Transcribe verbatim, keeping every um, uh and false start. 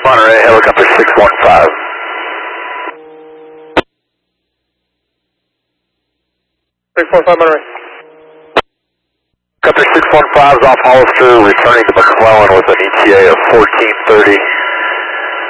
Monterey, helicopter six one five. six one five Monterey. Helicopter six one five is off Hollister, returning to McClellan with an E T A of fourteen thirty.